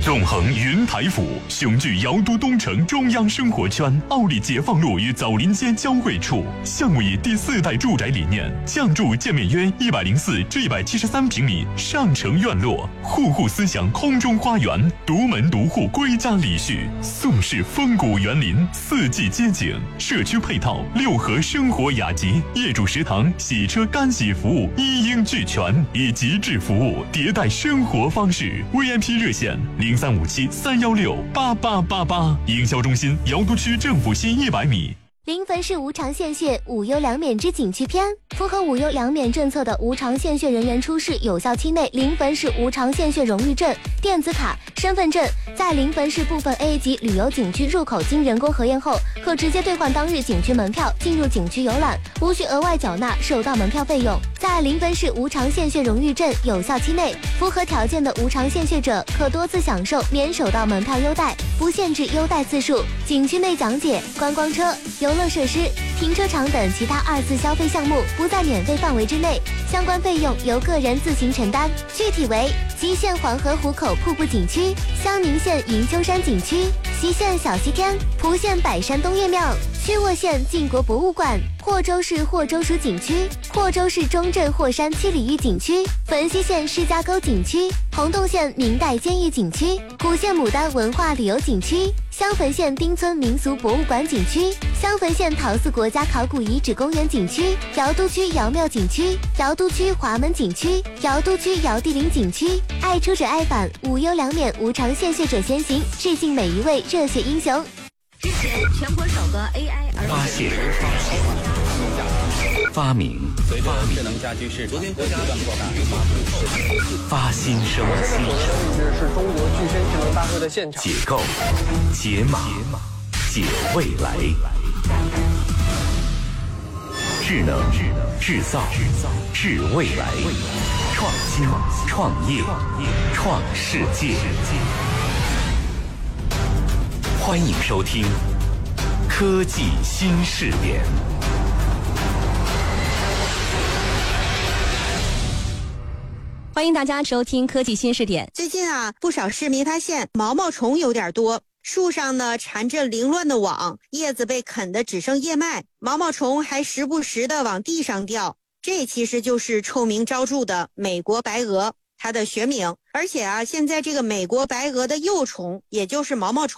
纵横云台府，雄踞瑶都东城中央生活圈，奥利解放路与枣林街交汇处。项目以第4代住宅理念，降筑建面约104至173平米上乘院落，户户思想空中花园，独门独户归家礼序，宋式风骨园林，4季街景，社区配套6合生活雅集，业主食堂、洗车干洗服务一应俱全，以极致服务迭代生活方式。VIP 热线0357-316-8888，营销中心瑶都区政府西100米。 临汾市无偿献血无忧两免之景区篇，符合无忧两免政策的无偿献血人员出示有效期内临汾市无偿献血荣誉证、电子卡、身份证，在临汾市部分 A 级旅游景区入口经人工核验后，可直接兑换当日景区门票进入景区游览，无需额外缴纳首到门票费用。在临汾市无偿献血荣誉证有效期内，符合条件的无偿献血者可多次享受免首到门票优待，不限制优待次数。景区内讲解、观光车、游乐设施、停车场等其他2次消费项目不在免费范围之内，相关费用由个人自行承担。具体为：吉县黄河湖口瀑布景区、襄宁县云丘山景区、西县小西天、蒲县百山东岳庙、曲沃县晋国博物馆、霍州市霍州属景区、霍州市中镇霍山七里峪景区、汾西县施家沟景区、洪洞县明代监狱景区、古县牡丹文化旅游景区、襄汾县丁村民俗博物馆景区、襄汾县陶寺国家考古遗址公园景区、瑶都区瑶庙景区、瑶都区华门景区、瑶都区瑶地陵景区。爱出者爱返，无忧两免，无偿献血者先行，致敬每一位热血英雄。 之前全国首个 AI 发现、发明、 随着智能家居市场不断扩大， 发新生、 是中国具身智能大会的现场。 解构、解码、解未来。智能、制造、治未来。创新、创业、创世界。欢迎收听科技新视点。 欢迎大家收听科技新视点。 最近啊，不少市民发现毛毛虫有点多，树上呢缠着凌乱的网，叶子被啃得只剩叶脉，毛毛虫还时不时的往地上掉。这其实就是臭名昭著的美国白蛾，它的学名。而且啊，现在这个美国白蛾的幼虫，也就是毛毛虫